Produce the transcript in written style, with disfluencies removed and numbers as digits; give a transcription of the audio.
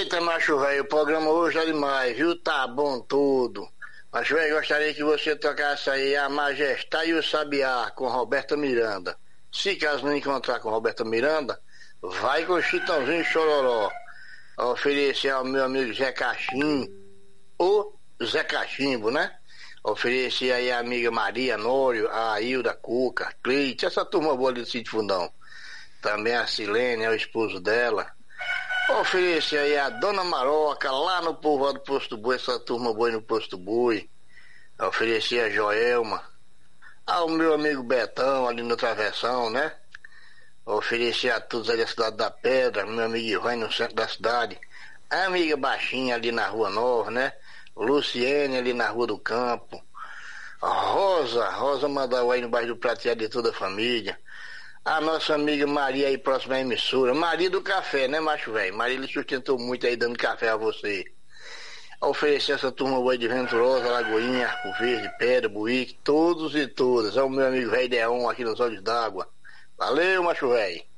Eita, macho velho, o programa hoje é demais, viu? Tá bom tudo. Macho velho, gostaria que você tocasse aí A Majestade e o Sabiá com Roberta Miranda. Se caso não encontrar com Roberta Miranda, vai com Chitãozinho e Chororó. Oferecer ao meu amigo Zé Cachimbo, ou Zé Cachimbo, né? Oferecer aí a amiga Maria Nório, a Hilda Cuca, a Cleite, essa turma boa ali do Sítio Fundão. Também a Silene, é o esposo dela. Oferecer aí a Dona Maroca, lá no povoado do Posto Boi, essa turma boa no Posto Boi. Oferecer a Joelma, ao meu amigo Betão, ali no Travessão, né? Oferecer a todos ali da Cidade da Pedra, meu amigo Ivan no centro da cidade. A amiga Baixinha ali na Rua Nova, né? Luciene ali na Rua do Campo. Rosa Mandau aí no bairro do Prateado de toda a família. A nossa amiga Maria aí próxima à emissora. Maria do Café, né, macho velho? Maria lhe sustentou muito aí dando café a você. Oferecer essa turma boa de Venturosa, Lagoinha, Arco Verde, Pedra, Buíque, todos e todas. É o meu amigo velho Deon aqui nos Olhos d'Água. Valeu, macho velho.